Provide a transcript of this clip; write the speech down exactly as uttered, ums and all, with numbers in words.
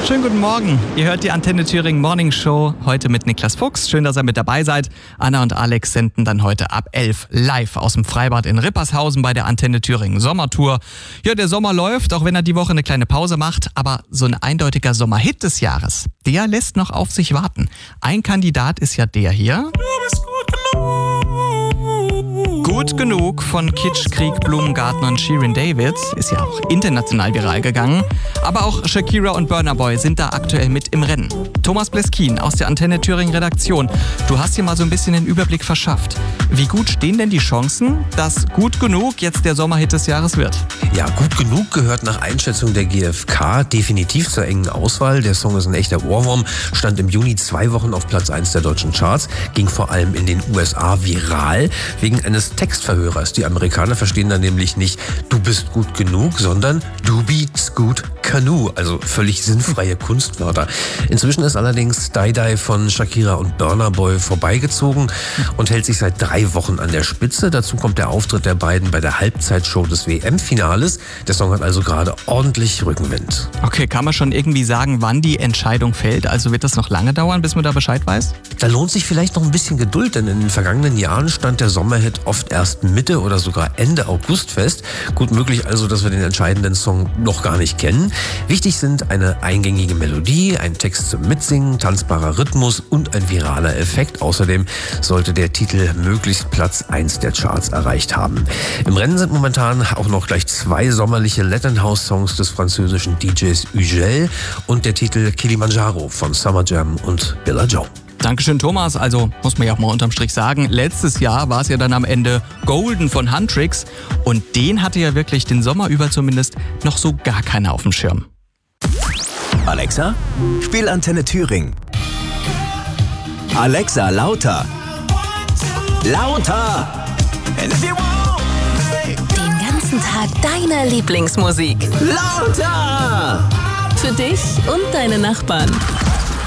Schönen guten Morgen. Ihr hört die Antenne Thüringen Morning Show heute mit Niklas Fuchs. Schön, dass ihr mit dabei seid. Anna und Alex senden dann heute ab elf live aus dem Freibad in Rippershausen bei der Antenne Thüringen Sommertour. Ja, der Sommer läuft, auch wenn er die Woche eine kleine Pause macht. Aber so ein eindeutiger Sommerhit des Jahres, der lässt noch auf sich warten. Ein Kandidat ist ja der hier. Du bist gut genug. Gut genug von Kitsch, Krieg, Blumengarten und Shirin David ist ja auch international viral gegangen. Aber auch Shakira und Burna Boy sind da aktuell mit im Rennen. Thomas Bleskin aus der Antenne Thüringen Redaktion. Du hast hier mal so ein bisschen den Überblick verschafft. Wie gut stehen denn die Chancen, dass Gut genug jetzt der Sommerhit des Jahres wird? Ja, Gut genug gehört nach Einschätzung der G F K definitiv zur engen Auswahl. Der Song ist ein echter Ohrwurm, stand im Juni zwei Wochen auf Platz eins der deutschen Charts, ging vor allem in den U S A viral, wegen eines Textverhörers. Die Amerikaner verstehen dann nämlich nicht, du bist gut genug, sondern du bist gut genug, also völlig sinnfreie Kunstwörter. Inzwischen ist allerdings Die Die von Shakira und Burna Boy vorbeigezogen und hält sich seit drei Wochen an der Spitze. Dazu kommt der Auftritt der beiden bei der Halbzeitshow des W M-Finales. Der Song hat also gerade ordentlich Rückenwind. Okay, kann man schon irgendwie sagen, wann die Entscheidung fällt? Also wird das noch lange dauern, bis man da Bescheid weiß? Da lohnt sich vielleicht noch ein bisschen Geduld, denn in den vergangenen Jahren stand der Sommerhit oft erst Mitte oder sogar Ende August fest. Gut möglich also, dass wir den entscheidenden Song noch gar nicht kennen. Wichtig sind eine eingängige Melodie, ein Text zum Mitsingen, tanzbarer Rhythmus und ein viraler Effekt. Außerdem sollte der Titel möglichst Platz eins der Charts erreicht haben. Im Rennen sind momentan auch noch gleich zwei sommerliche Latin House Songs des französischen D Js Ugel und der Titel Kilimanjaro von Summer Jam und Billa Joe. Dankeschön, Thomas. Also muss man ja auch mal unterm Strich sagen, letztes Jahr war es ja dann am Ende Golden von Huntrix und den hatte ja wirklich den Sommer über zumindest noch so gar keiner auf dem Schirm. Alexa, spiel Antenne Thüringen. Alexa, lauter. Lauter! Den ganzen Tag deine Lieblingsmusik. Lauter! Für dich und deine Nachbarn.